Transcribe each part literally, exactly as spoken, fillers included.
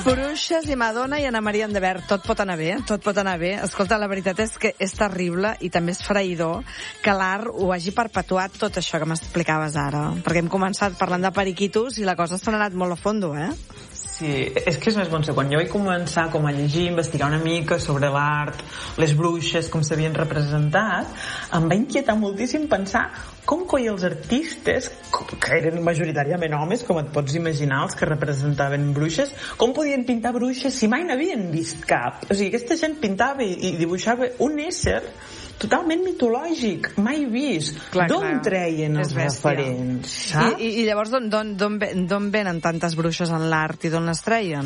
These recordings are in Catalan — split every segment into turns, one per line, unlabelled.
Bruixes i Madonna i Anna Maria Andevert, tot pot anar bé, tot pot anar bé. Escolta, la veritat és que és terrible i també és freïdor que l'art ho hagi perpetuat tot això que m'explicaves ara, perquè hem començat parlant de periquitos i la cosa s'ha anat molt a fondo, eh?
Sí, és que és més bon ser. Quan jo vaig començar com a llegir, investigar una mica sobre l'art, les bruixes, com s'havien representat, em va inquietar moltíssim pensar com coi els artistes, que eren majoritàriament homes, com et pots imaginar, els que representaven bruixes, com podien pintar bruixes si mai n'havien vist cap? O sigui, aquesta gent pintava i dibuixava un ésser totalment mitològic, mai vist. D'on treien els referents?
I, i llavors d'on venen tantes bruixes en l'art i d'on les treien?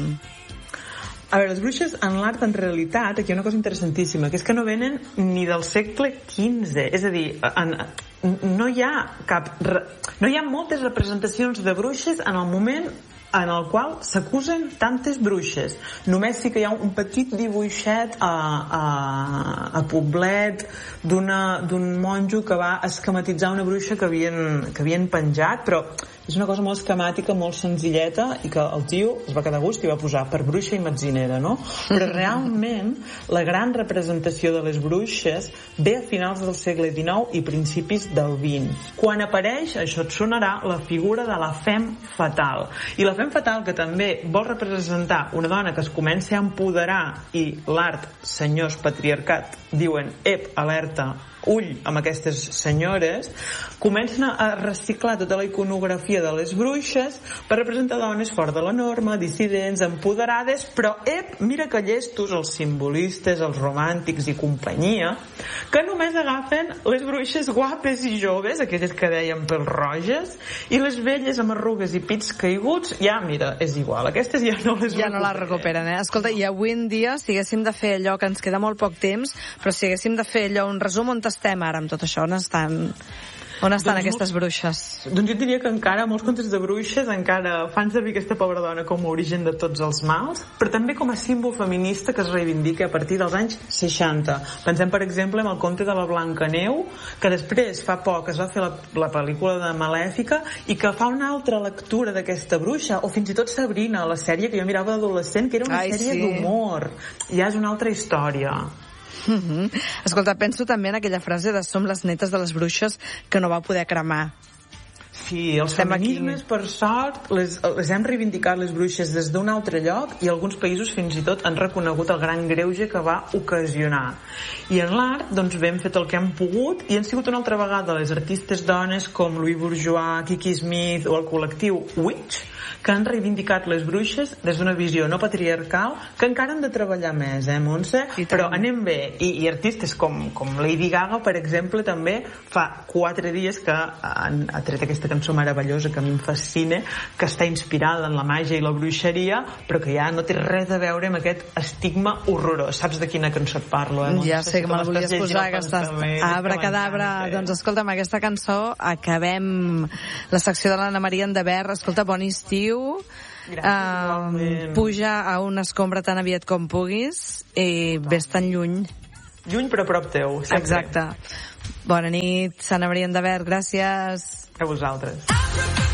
A veure, les bruixes en l'art, en realitat, aquí hi ha una cosa interessantíssima, que és que no venen ni del segle quinze. És a dir, en, no hi ha cap... No hi ha moltes representacions de bruixes en el moment en el qual s'acusen tantes bruixes. Només sí que hi ha un petit dibuixet a, a, a Poblet d'un monjo que va esquematitzar una bruixa que havien, que havien penjat, però és una cosa molt esquemàtica, molt senzilleta, i que el tio es va quedar a gust i va posar per bruixa i metzinera, no? Però realment la gran representació de les bruixes ve a finals del segle dinou i principis del vint, quan apareix, això et sonarà, la figura de la femme fatal. I la femme fatal, que també vol representar una dona que es comença a empoderar, i l'art, senyors patriarcat, diuen, ep, alerta, ull amb aquestes senyores, comencen a reciclar tota la iconografia de les bruixes per representar dones fora de la norma, dissidents, empoderades, però, ep, mira que llestos els simbolistes, els romàntics i companyia, que només agafen les bruixes guapes i joves, aquelles que dèiem pels roges, i les velles amb arrugues i pits caiguts, ja, mira, és igual, aquestes ja no les
ja no les recuperen, eh? Escolta, i avui en dia, si haguéssim de fer allò, que ens queda molt poc temps, però si haguéssim de fer allò, un resum on estem ara amb tot això, on estan... On estan doncs, aquestes bruixes?
Doncs jo diria que encara molts contes de bruixes encara fan servir aquesta pobra dona com a origen de tots els mals, però també com a símbol feminista que es reivindica a partir dels anys seixanta. Pensem, per exemple, en el conte de la Blancaneu, que després, fa poc, es va fer la, la pel·lícula de Malèfica i que fa una altra lectura d'aquesta bruixa, o fins i tot Sabrina, la sèrie que jo mirava d'adolescent, que era una Ai, sèrie sí. d'humor. Ja és una altra història.
Mm-hmm. Escolta, penso també en aquella frase de som les netes de les bruixes que no va poder cremar.
Sí, els Estem feminismes, aquí. Per sort, les, les hem reivindicat les bruixes des d'un altre lloc i alguns països fins i tot han reconegut el gran greuge que va ocasionar. I en l'art, doncs, hem fet el que hem pogut i han sigut una altra vegada les artistes dones com Louise Bourgeois, Kiki Smith o el col·lectiu Witch, que han reivindicat les bruixes des d'una visió no patriarcal, que encara han de treballar més, eh, Montse? Però anem bé. I, i artistes com, com Lady Gaga, per exemple, també fa quatre dies que han, ha tret aquesta cançó meravellosa que a mi em fascina, que està inspirada en la màgia i la bruixeria, però que ja no té res a veure amb aquest estigma horrorós. Saps de quina cançó et parlo, eh, Montse?
Ja sé que me la volies posar, que estàs abracadabra. Doncs escolta, amb aquesta cançó acabem la secció de l'Anna Maria Andevert. Escolta, bon estiu.
Gràcies,
uh, puja a una escombra tan aviat com puguis i ves tan lluny.
Lluny però a prop teu, sempre.
Exacte. Bona nit, Anna Maria Andevert, gràcies.
A vosaltres.